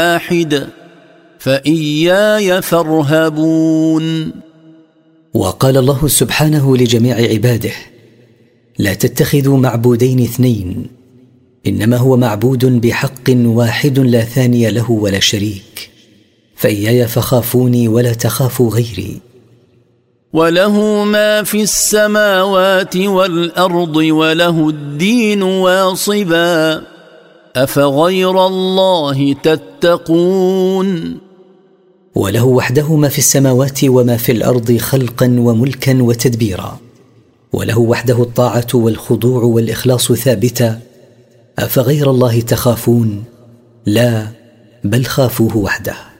واحد فإياي فارهبون. وقال الله سبحانه لجميع عباده: لا تتخذوا معبودين اثنين، إنما هو معبود بحق واحد لا ثاني له ولا شريك، فإياي فخافوني ولا تخافوا غيري. وله ما في السماوات والأرض وله الدين واصبا أفغير الله تتقون. وله وحده ما في السماوات وما في الأرض خلقا وملكا وتدبيرا، وله وحده الطاعة والخضوع والإخلاص ثابتا. أفغير الله تخافون؟ لا، بل خافوه وحده.